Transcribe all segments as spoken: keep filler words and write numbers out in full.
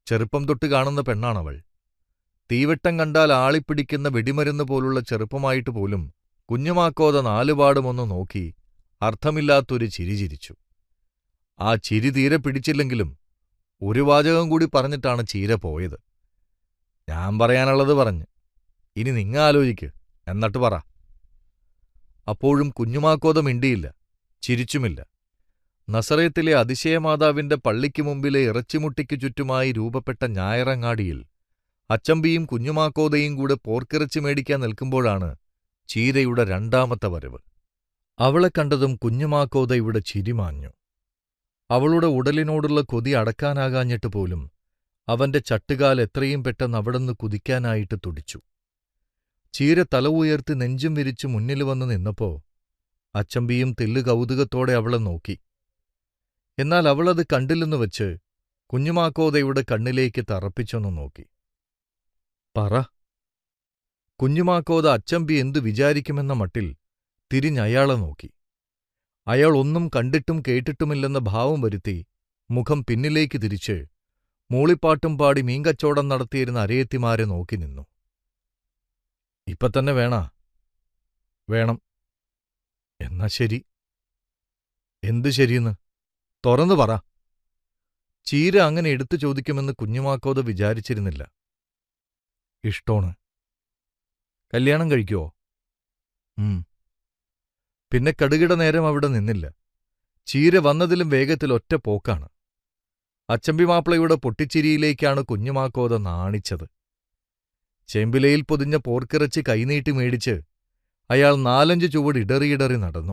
ചെറുപ്പം തൊട്ട് കാണുന്ന പെണ്ണാണവൾ. തീവെട്ടം കണ്ടാൽ ആളിപ്പിടിക്കുന്ന വെടിമരുന്ന് പോലുള്ള ചെറുപ്പമായിട്ട് പോലും കുഞ്ഞുമാക്കോത നാലുപാടുമൊന്നു നോക്കി അർത്ഥമില്ലാത്തൊരു ചിരി ചിരിച്ചു. ആ ചിരി തീരെ പിടിച്ചില്ലെങ്കിലും ഒരു വാചകം കൂടി പറഞ്ഞിട്ടാണ് ചീര പോയത്. ഞാൻ പറയാനുള്ളത് പറഞ്ഞ്, ഇനി നിങ്ങ ആലോചിക്ക്, എന്നിട്ട് പറ. അപ്പോഴും കുഞ്ഞുമാക്കോത മിണ്ടിയില്ല, ചിരിച്ചുമില്ല. നസറേത്തിലെ അതിശയമാതാവിന്റെ പള്ളിക്ക് മുമ്പിലെ ഇറച്ചിമുട്ടിക്കു ചുറ്റുമായി രൂപപ്പെട്ട ഞായറങ്ങാടിയിൽ അച്ചമ്പിയും കുഞ്ഞുമാക്കോതയും കൂടെ പോർക്കിറച്ചി മേടിക്കാൻ നിൽക്കുമ്പോഴാണ് ചീരയുടെ രണ്ടാമത്തെ വരവ്. അവളെ കണ്ടതും കുഞ്ഞുമാക്കോതയുടെ ചിരിമാഞ്ഞു. അവളുടെ ഉടലിനോടുള്ള കൊതി അടക്കാനാകാഞ്ഞിട്ട് പോലും അവന്റെ ചട്ടുകാൽ എത്രയും പെട്ടെന്ന് അവിടുന്ന് കുതിക്കാനായിട്ട് തുടിച്ചു. ചീര തല ഉയർത്തി നെഞ്ചും വിരിച്ചു മുന്നിൽ വന്ന് നിന്നപ്പോ അച്ചമ്പിയും തെല്ലു കൗതുകത്തോടെ അവളെ നോക്കി. എന്നാൽ അവളത് കണ്ടില്ലെന്നു വച്ച് കുഞ്ഞുമാക്കോതയുടെ കണ്ണിലേക്ക് തറപ്പിച്ചൊന്നു നോക്കി. പറ. കുഞ്ഞുമാക്കോത അച്ചമ്പി എന്തു വിചാരിക്കുമെന്ന മട്ടിൽ തിരിഞ്ഞയാളെ നോക്കി. അയാൾ ഒന്നും കണ്ടിട്ടും കേട്ടിട്ടുമില്ലെന്ന ഭാവം വരുത്തി മുഖം പിന്നിലേക്ക് തിരിച്ച് മൂളിപ്പാട്ടും പാടി മീൻകച്ചോടം നടത്തിയിരുന്ന അരയത്തിമാരെ നോക്കി നിന്നു. ഇപ്പത്തന്നെ വേണാ? വേണം. എന്നാ ശരി. എന്തു ശരിയെന്ന് തുറന്നു പറ. ചീര അങ്ങനെ എടുത്തു ചോദിക്കുമെന്ന് കുഞ്ഞുമാക്കോത വിചാരിച്ചിരുന്നില്ല. ഇഷ്ടോണ്. കല്യാണം കഴിക്കുവോ? ഉം. പിന്നെ കടുകിട നേരം അവിടെ നിന്നില്ല. ചീര വന്നതിലും വേഗത്തിൽ ഒറ്റ പോക്കാണ്. അച്ചമ്പി മാപ്പിളയുടെ പൊട്ടിച്ചിരിയിലേക്കാണ് കുഞ്ഞുമാക്കോത നാണിച്ചത്. ചെമ്പിലയിൽ പൊതിഞ്ഞ പോർക്കിറച്ചി കൈനീട്ടി മേടിച്ച് അയാൾ നാലഞ്ച് ചുവട് ഇടറിയിടറി നടന്നു.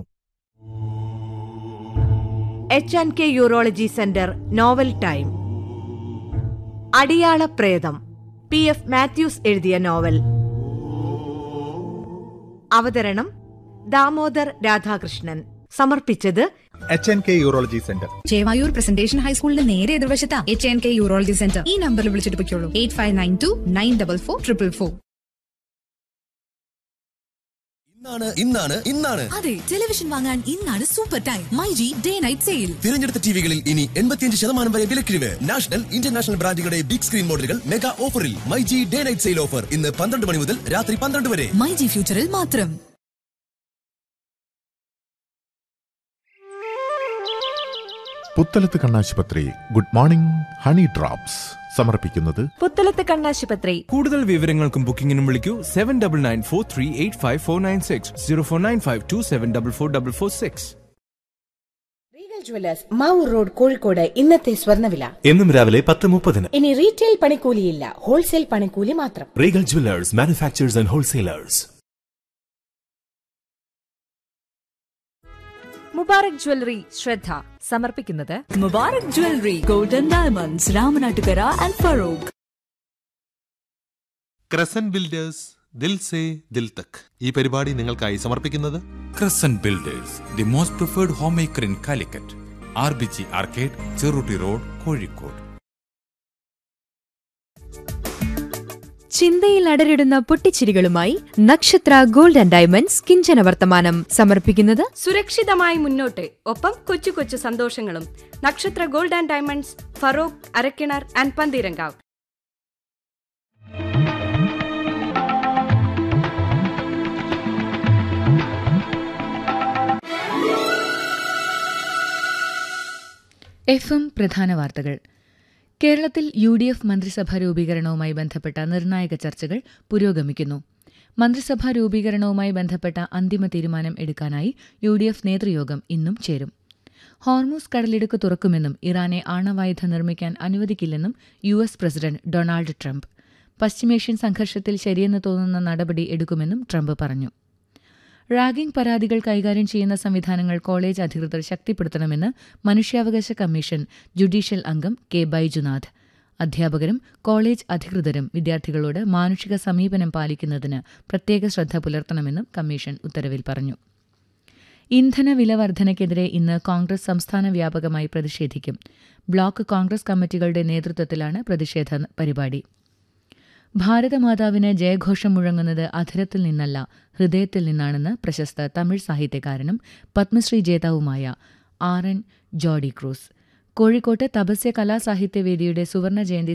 H and K urology centre novel time. അടിയാള പ്രേതം, പി എഫ് മാത്യൂസ് എഴുതിയ നോവൽ. അവതരണം ദാമോദർ രാധാകൃഷ്ണൻ. സമർപ്പിച്ചത് H and K urology centre, Chevayur presentation ഹൈസ്കൂളിന്റെ നേരെ എതിർവശത്താ H and K urology centre. ഈ നമ്പറിൽ വിളിച്ചിട്ട് പൊയ്ക്കോളൂ. Eight five nine to nine double four triple four. ഇന്നാണ് ഇന്നാണ് ഇന്നാണ് അതെ, ടെലിവിഷൻ വാങ്ങാൻ ഇന്നാണ് super time. MyG day night sale. തിരഞ്ഞെടുത്ത ടിവികളിൽ ഇനി എൺപത്തിയഞ്ച് ശതമാനം വരെ വിലക്കിഴിവ്. നാഷണൽ ഇന്റർനാഷണൽ ബ്രാൻഡുകളുടെ ബിഗ് സ്ക്രീൻ മോഡലുകൾ മെഗാ ഓഫറിൽ. MyG day night sale offer ഇന്ന് പന്ത്രണ്ട് മണി മുതൽ രാത്രി പന്ത്രണ്ട് വരെ. മൈജി ഫ്യൂച്ചറിൽ മാത്രം. പുത്തലത്ത് കണ്ണാശുപത്രി ഗുഡ് മോർണിംഗ് ഹണി ഡ്രോപ്സ് സമർപ്പിക്കുന്നത് പുത്തലത്ത് കണ്ണാശുപത്രി. കൂടുതൽ വിവരങ്ങൾക്കും ബുക്കിംഗിനും വിളിക്കൂ seven double nine four three eight five four nine six zero four nine five to seven double four double four six. Regal jewellers Mavoor road Kozhikode. ഇന്നത്തെ സ്വർണ്ണവില എന്നും രാവിലെ പത്ത് മുപ്പതിന്. ഇനി റീറ്റെയിൽ പണിക്കൂലിയില്ല, ഹോൾസെയിൽ പണിക്കൂലി മാത്രം. Regal jewellers, manufacturers and wholesalers. Mubarak jewellery ശ്രദ്ധ സമർപ്പിക്കുന്നത് Mubarak jewellery, golden diamonds, Ramanattukara and Farooq. Crescent builders, Dil say ദിൽ തക്. ഈ പരിപാടി നിങ്ങൾക്കായി സമർപ്പിക്കുന്നത് crescent builders, the most preferred home maker in Calicut, R B G arcade, Cherutti road, Kozhikode. ചിന്തയിൽ അടരിടുന്ന പൊട്ടിച്ചിരികളുമായി നക്ഷത്ര ഗോൾഡ് ആൻഡ് ഡയമണ്ട്സ് കിഞ്ചന വർത്തമാനം സമർപ്പിക്കുന്നത് സുരക്ഷിതമായി മുന്നോട്ട്, ഒപ്പം കൊച്ചു കൊച്ചു സന്തോഷങ്ങളും. നക്ഷത്ര gold and diamonds, Feroke, Arakkinar and Pantheerankavu. F M പ്രധാന വാർത്തകൾ. കേരളത്തിൽ യു ഡി എഫ് മന്ത്രിസഭാ രൂപീകരണവുമായി ബന്ധപ്പെട്ട നിർണായക ചർച്ചകൾ പുരോഗമിക്കുന്നു. മന്ത്രിസഭാ രൂപീകരണവുമായി ബന്ധപ്പെട്ട അന്തിമ തീരുമാനം എടുക്കാനായി യു ഡി എഫ് നേതൃയോഗം ഇന്നും ചേരും. ഹോർമൂസ് കടലിടുക്ക് തുറക്കുമെന്നും ഇറാനെ ആണവായുധം നിർമ്മിക്കാൻ അനുവദിക്കില്ലെന്നും U S president Donald Trump. പശ്ചിമേഷ്യൻ സംഘർഷത്തിൽ ശരിയെന്ന് തോന്നുന്ന നടപടി എടുക്കുമെന്നും ട്രംപ് പറഞ്ഞു. റാഗിംഗ് പരാതികൾ കൈകാര്യം ചെയ്യുന്ന സംവിധാനങ്ങൾ കോളേജ് അധികൃതർ ശക്തിപ്പെടുത്തണമെന്ന് മനുഷ്യാവകാശ കമ്മീഷൻ ജുഡീഷ്യൽ അംഗം കെ ബൈജുനാഥ്. അധ്യാപകരും കോളേജ് അധികൃതരും വിദ്യാർത്ഥികളോട് മാനുഷിക സമീപനം പാലിക്കുന്നതിന് പ്രത്യേക ശ്രദ്ധ പുലർത്തണമെന്നും കമ്മീഷൻ ഉത്തരവിൽ പറഞ്ഞു. ഇന്ധന വില വർധനയ്ക്കെതിരെ ഇന്ന് കോൺഗ്രസ് സംസ്ഥാന വ്യാപകമായി പ്രതിഷേധിക്കും. ബ്ലോക്ക് കോൺഗ്രസ് കമ്മിറ്റികളുടെ നേതൃത്വത്തിലാണ് പ്രതിഷേധ പരിപാടി. ഭാരതമാതാവിന് ജയഘോഷം മുഴങ്ങുന്നത് അധരത്തിൽ നിന്നല്ല, ഹൃദയത്തിൽ നിന്നാണെന്ന് പ്രശസ്ത തമിഴ് സാഹിത്യകാരനും പത്മശ്രീ ജേതാവുമായ ആർ എൻ ജോഡി ക്രൂസ്. കോഴിക്കോട്ട് തപസ്യ കലാസാഹിത്യവേദിയുടെ സുവർണ ജയന്തി